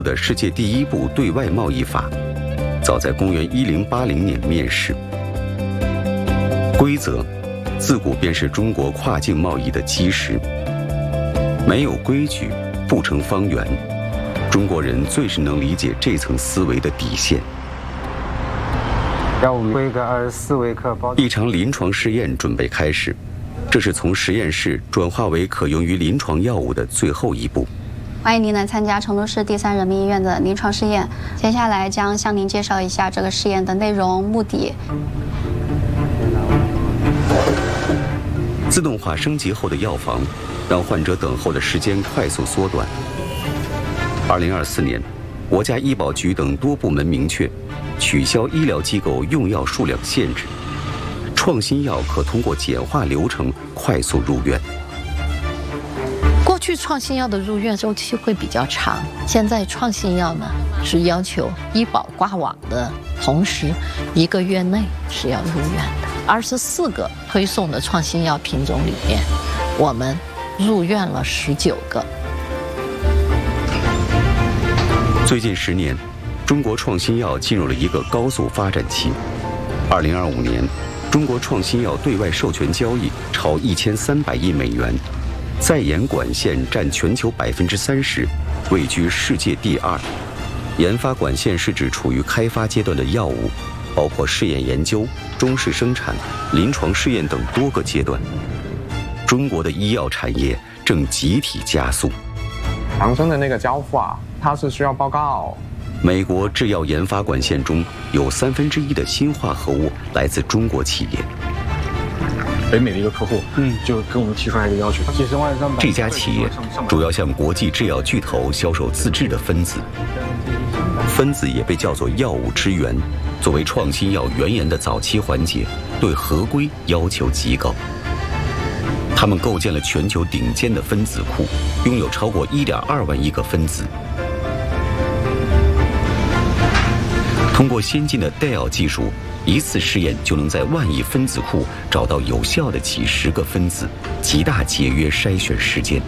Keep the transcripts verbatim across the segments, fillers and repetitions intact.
的世界第一部对外贸易法，早在公元一零八零年面世。规则自古便是中国跨境贸易的基石，没有规矩不成方圆。中国人最是能理解这层思维的底线。 药物规格二十四微克包。 一场临床试验准备开始，这是从实验室转化为可用于临床药物的最后一步。 欢迎您来参加成都市第三人民医院的临床试验。接下来将向您介绍一下这个试验的内容、目的。 自动化升级后的药房，让患者等候的时间快速缩短。二零二四年，国家医保局等多部门明确，取消医疗机构用药数量限制，创新药可通过简化流程快速入院。 过去创新药的入院周期会比较长，现在创新药呢是要求医保挂网的同时，一个月内是要入院的。二十四个推送的创新药品种里面，我们入院了十九个。 最近十年，中国创新药进入了一个高速发展期。二零二五年，中国创新药对外授权交易超一千三百亿美元。在研管线占全球百分之三十，位居世界第二。研发管线是指处于开发阶段的药物，包括试验研究、中试生产、临床试验等多个阶段。中国的医药产业正集体加速。 长生的那个交付啊，它是需要报告。 美国制药研发管线中有三分之一的新化合物来自中国企业。 北美的一个客户，嗯，就跟我们提出来一个要求， 几十万上百。 这家企业主要向国际制药巨头销售自制的分子，分子也被叫做药物支原，作为创新药原研的早期环节，对合规要求极高。他们构建了全球顶尖的分子库，拥有超过一点二万亿个分子。通过先进的戴奥技术，一次试验就能在万亿分子库找到有效的几十个分子，极大节约筛选时间。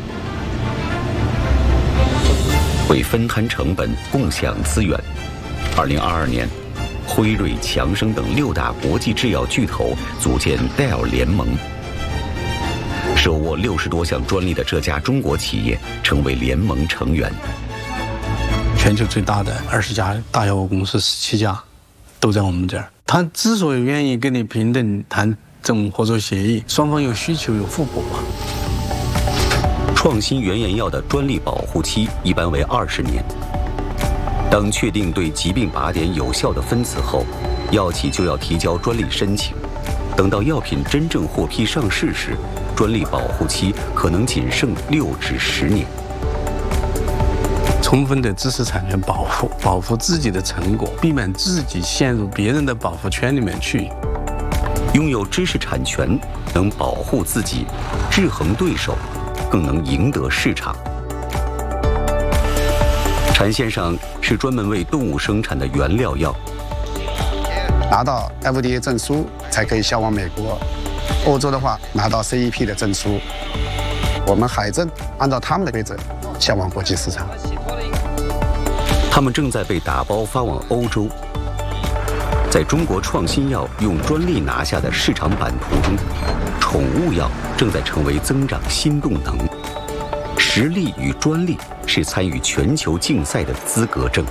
为分摊成本、共享资源，二零二二年，辉瑞、强生等六大国际制药巨头组建戴奥联盟。手握六十多项专利的这家中国企业成为联盟成员。 全球最大的二十家大药物公司，十七家都在我们这儿。他之所以愿意跟你平等谈这种合作协议，双方有需求有互补嘛。 创新原研药的专利保护期一般为二十年。当确定对疾病靶点有效的分子后，药企就要提交专利申请。等到药品真正获批上市时，专利保护期可能仅剩六至十年。 充分的知识产权保护，保护自己的成果，避免自己陷入别人的保护圈里面去。 拥有知识产权，能保护自己，制衡对手，更能赢得市场。产线上是专门为动物生产的原料药， 拿到 F D A 证书才可以销往美国。欧洲的话，拿到 C E P 的证书。我们海证按照他们的规则销往国际市场。 他们正在被打包发往欧洲。在中国创新药用专利拿下的市场版图中，宠物药正在成为增长新动能。实力与专利是参与全球竞赛的资格证。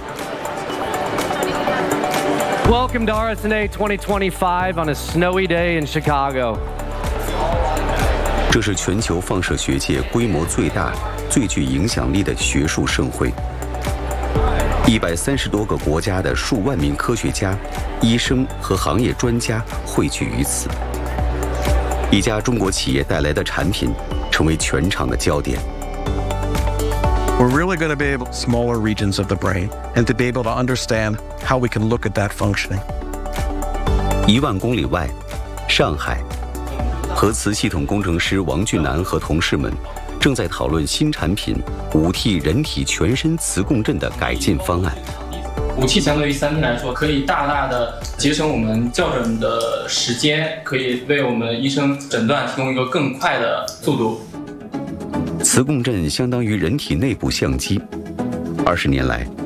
Welcome to R S N A twenty twenty-five on a snowy day in Chicago. 这是全球放射学界规模最大、最具影响力的学术盛会。一百三十多个国家的数万名科学家、医生和行业专家汇聚于此。一家中国企业带来的产品成为全场的焦点。 We're really going to be able to smaller regions of the brain and to be able to understand how we can look at that functioning. 一万公里外，上海，核磁系统工程师王俊南和同事们正在讨论新产品五 T 人体全身磁共振的改进方案。 五 T 相对于三 T 来说，可以大大的节省我们校准的时间，可以为我们医生诊断提供一个更快的速度。 磁共振相当于人体内部相机，二十年来，